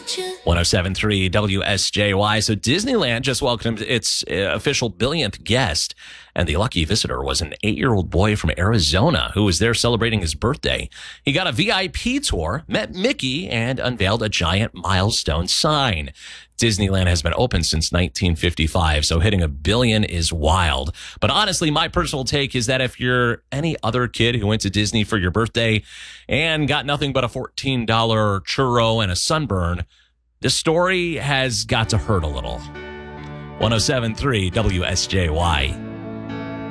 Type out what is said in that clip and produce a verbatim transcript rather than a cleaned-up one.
one oh seven point three W S J Y. So Disneyland just welcomed its uh, official billionth guest, and the lucky visitor was an eight-year-old boy from Arizona who was there celebrating his birthday. He got a V I P tour, met Mickey, and unveiled a giant milestone sign. Disneyland has been open since nineteen fifty-five, so hitting a billion is wild. But honestly, my personal take is that if you're any other kid who went to Disney for your birthday and got nothing but a fourteen dollar churro and a sunburn, the story has got to hurt a little. one oh seven point three W S J Y.